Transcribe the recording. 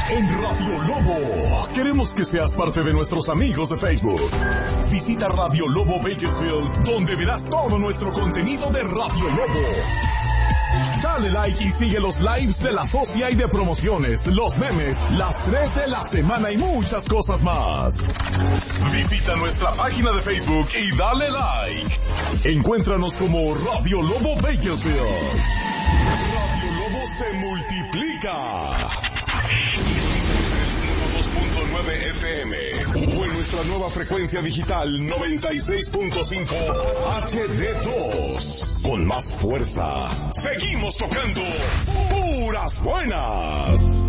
en Radio Lobo. Queremos que seas parte de nuestros amigos de Facebook. Visita Radio Lobo Bakersfield, donde verás todo nuestro contenido de Radio Lobo. Dale like y sigue los lives de la socia y de promociones, los memes, las 3 de la semana y muchas cosas más. Visita nuestra página de Facebook y dale like. Encuéntranos como Radio Lobo Bakersfield. Radio Lobo se multiplica. 102.9 FM o en nuestra nueva frecuencia digital 96.5 HD2 con más fuerza. Seguimos tocando puras buenas.